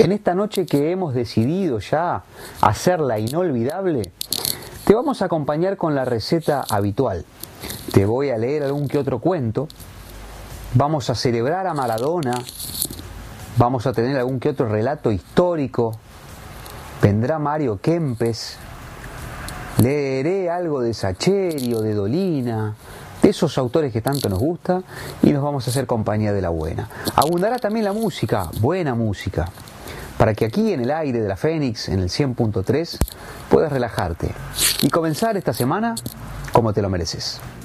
En esta noche que hemos decidido ya hacerla inolvidable, te vamos a acompañar con la receta habitual. Te voy a leer algún que otro cuento, vamos a celebrar a Maradona, vamos a tener algún que otro relato histórico, vendrá Mario Kempes, leeré algo de Sacheri o de Dolina, de esos autores que tanto nos gusta, y nos vamos a hacer compañía de la buena. Abundará también la música, buena música, para que aquí en el aire de la Fénix, en el 100.3, puedas relajarte y comenzar esta semana como te lo mereces.